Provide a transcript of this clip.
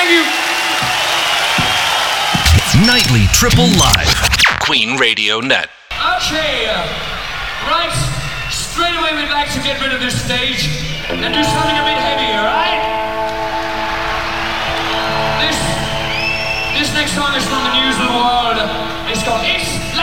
you. Nightly Triple Live. Queen Radio Net. Okay, right. Straight away we'd like to get rid of this stage and do something a bit heavier, right? This next song is from the News of the World. It's called It's